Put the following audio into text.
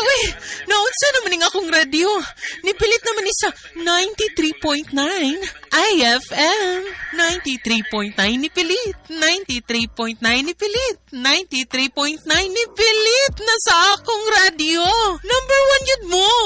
Uy, naunsa naman yung akong radyo. Nipilit naman isa 93.9 IFM. 93.9 nipilit. 93.9 nipilit. 93.9 nipilit na sa akong radyo. Number 1 yun mo.